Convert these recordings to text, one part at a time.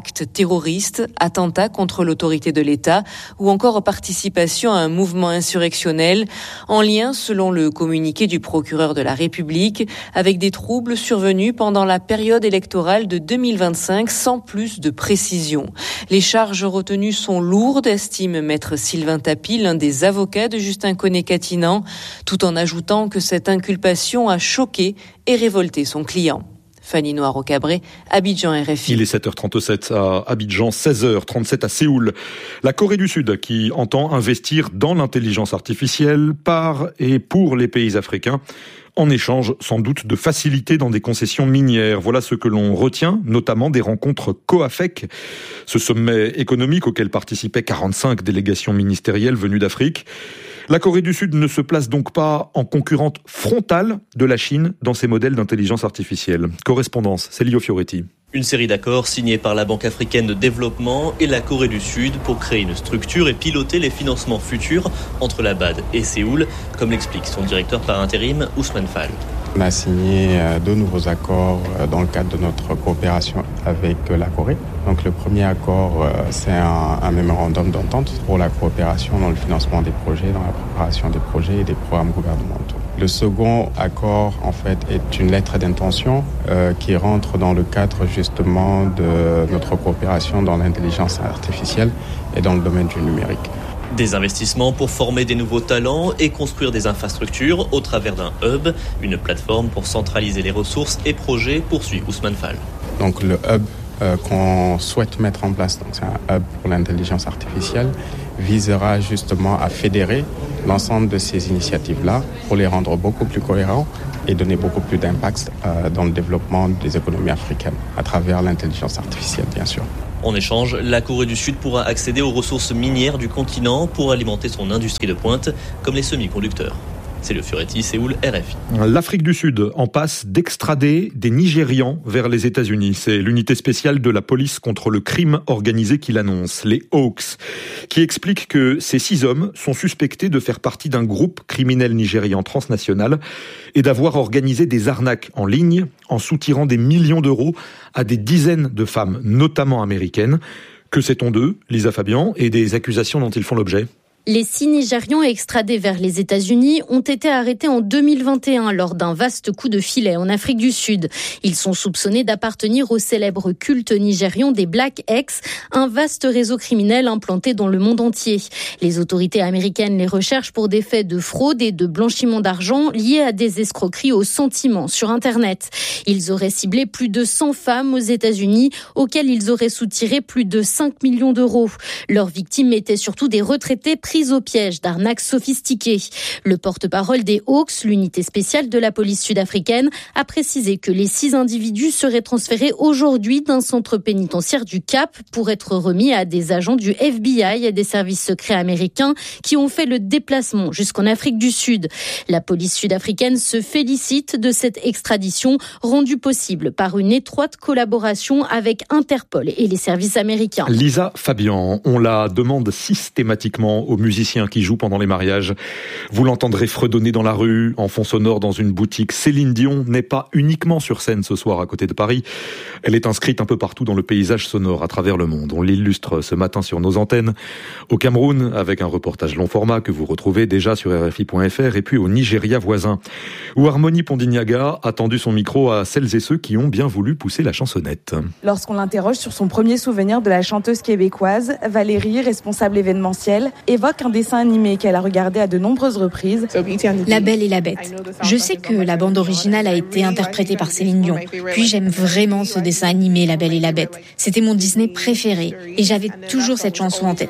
acte terroriste, attentat contre l'autorité de l'État ou encore participation à un mouvement insurrectionnel en lien, selon le communiqué du procureur de la République, avec des troubles survenus pendant la période électorale de 2025 sans plus de précision. Les charges retenues sont lourdes, estime maître Sylvain Tapie, l'un des avocats de Justin Koné-Katinan, tout en ajoutant que cette inculpation a choqué et révolté son client. Fanny Noiro-Cabré, Abidjan RFI. Il est 7h37 à Abidjan, 16h37 à Séoul. La Corée du Sud qui entend investir dans l'intelligence artificielle par et pour les pays africains, en échange sans doute de faciliter dans des concessions minières. Voilà ce que l'on retient, notamment des rencontres COAFEC, ce sommet économique auquel participaient 45 délégations ministérielles venues d'Afrique. La Corée du Sud ne se place donc pas en concurrente frontale de la Chine dans ses modèles d'intelligence artificielle. Correspondance, Célio Fioretti. Une série d'accords signés par la Banque africaine de développement et la Corée du Sud pour créer une structure et piloter les financements futurs entre la BAD et Séoul, comme l'explique son directeur par intérim, Ousmane Fall. On a signé 2 nouveaux accords dans le cadre de notre coopération avec la Corée. Donc le premier accord, c'est un mémorandum d'entente pour la coopération dans le financement des projets, dans la préparation des projets et des programmes gouvernementaux. Le second accord, en fait, est une lettre d'intention qui rentre dans le cadre justement de notre coopération dans l'intelligence artificielle et dans le domaine du numérique. Des investissements pour former des nouveaux talents et construire des infrastructures au travers d'un hub, une plateforme pour centraliser les ressources et projets, poursuit Ousmane Fall. Donc le hub qu'on souhaite mettre en place, donc c'est un hub pour l'intelligence artificielle, visera justement à fédérer l'ensemble de ces initiatives-là pour les rendre beaucoup plus cohérents et donner beaucoup plus d'impact dans le développement des économies africaines à travers l'intelligence artificielle, bien sûr. En échange, la Corée du Sud pourra accéder aux ressources minières du continent pour alimenter son industrie de pointe, comme les semi-conducteurs. C'est le Fioretti, Séoul, RFI. L'Afrique du Sud en passe d'extrader des Nigérians vers les États-Unis. C'est l'unité spéciale de la police contre le crime organisé qui l'annonce, les Hawks, qui explique que ces 6 hommes sont suspectés de faire partie d'un groupe criminel nigérian transnational et d'avoir organisé des arnaques en ligne en soutirant des millions d'euros à des dizaines de femmes, notamment américaines. Que sait-on d'eux, Lisa Fabian, et des accusations dont ils font l'objet ? Les 6 Nigérians extradés vers les États-Unis ont été arrêtés en 2021 lors d'un vaste coup de filet en Afrique du Sud. Ils sont soupçonnés d'appartenir au célèbre culte nigérian des Black X, un vaste réseau criminel implanté dans le monde entier. Les autorités américaines les recherchent pour des faits de fraude et de blanchiment d'argent liés à des escroqueries au sentiment sur Internet. Ils auraient ciblé plus de 100 femmes aux États-Unis, auxquelles ils auraient soutiré plus de 5 millions d'euros. Leurs victimes étaient surtout des retraités pris au piège d'arnaques sophistiquées. Le porte-parole des Hawks, l'unité spéciale de la police sud-africaine, a précisé que les 6 individus seraient transférés aujourd'hui d'un centre pénitentiaire du Cap pour être remis à des agents du FBI et des services secrets américains qui ont fait le déplacement jusqu'en Afrique du Sud. La police sud-africaine se félicite de cette extradition rendue possible par une étroite collaboration avec Interpol et les services américains. Lisa Fabian, on la demande systématiquement aux musiciens qui jouent pendant les mariages. Vous l'entendrez fredonner dans la rue, en fond sonore dans une boutique. Céline Dion n'est pas uniquement sur scène ce soir à côté de Paris. Elle est inscrite un peu partout dans le paysage sonore à travers le monde. On l'illustre ce matin sur nos antennes. Au Cameroun, avec un reportage long format que vous retrouvez déjà sur RFI.fr, et puis au Nigeria voisin, où Harmonie Pondignaga a tendu son micro à celles et ceux qui ont bien voulu pousser la chansonnette. Lorsqu'on l'interroge sur son premier souvenir de la chanteuse québécoise, Valérie, responsable événementielle, évoque un dessin animé qu'elle a regardé à de nombreuses reprises. La Belle et la Bête. Je sais que la bande originale a été interprétée par Céline Dion. Puis j'aime vraiment ce dessin animé, La Belle et la Bête. C'était mon Disney préféré et j'avais toujours cette chanson en tête.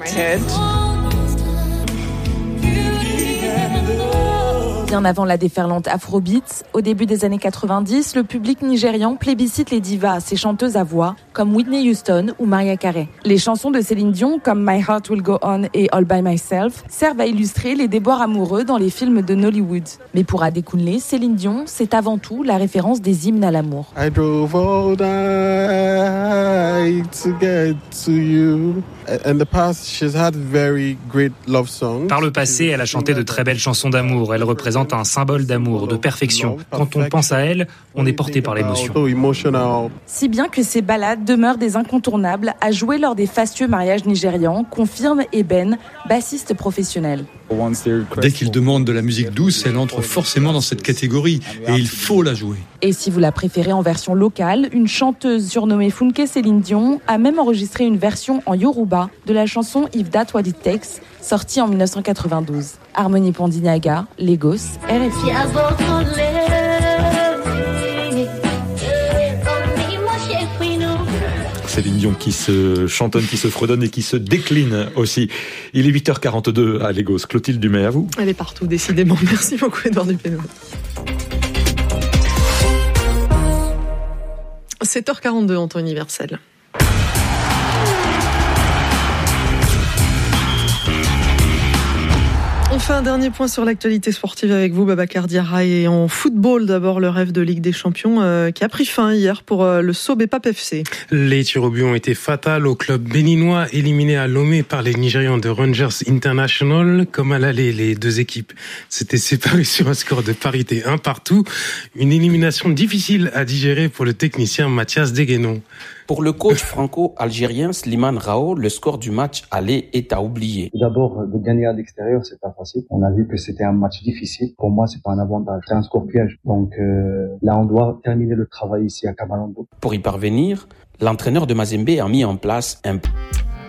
Bien avant la déferlante Afrobeats, au début des années 90, le public nigérian plébiscite les divas, ces chanteuses à voix, comme Whitney Houston ou Mariah Carey. Les chansons de Céline Dion, comme My Heart Will Go On et All By Myself, servent à illustrer les déboires amoureux dans les films de Nollywood. Mais pour Adekunle, Céline Dion, c'est avant tout la référence des hymnes à l'amour. I drove all night way to get to you. In the past, she's had very great love songs. Par le passé, elle a chanté de très belles chansons d'amour. Elle représente un symbole d'amour, de perfection. Quand on pense à elle, on est porté par l'émotion. Si bien que ces ballades demeurent des incontournables à jouer lors des fastueux mariages nigérians, confirme Eben, bassiste professionnel. Dès qu'ils demandent de la musique douce, elle entre forcément dans cette catégorie et il faut la jouer. Et si vous la préférez en version locale, une chanteuse surnommée Funke Céline Dion a même enregistré une version en Yoruba de la chanson If That What It Takes, sortie en 1992. Harmonie Pandinaga, Lagos, RFI. Céline Dion qui se chantonne, qui se fredonne et qui se décline aussi. Il est 8h42 à Lagos. Clotilde Dumais, à vous. Elle est partout, décidément. Merci beaucoup, Edouard Dupéno. 7h42 en temps universel. On fait un dernier point sur l'actualité sportive avec vous, Babacar Diarra. Et en football, d'abord, le rêve de Ligue des Champions qui a pris fin hier pour le Sobepap FC. Les tirs au but ont été fatals au club béninois, éliminé à Lomé par les Nigérians de Rangers International. Comme à l'aller, les deux équipes s'étaient séparées sur un score de parité 1 partout. Une élimination difficile à digérer pour le technicien Mathias Deguenon. Pour le coach franco-algérien Slimane Rao, le score du match aller est à oublier. D'abord, de gagner à l'extérieur, c'est pas facile. On a vu que c'était un match difficile. Pour moi, c'est pas un avantage. C'est un score piège. Donc là, on doit terminer le travail ici à Kabalando. Pour y parvenir, l'entraîneur de Mazembe a mis en place un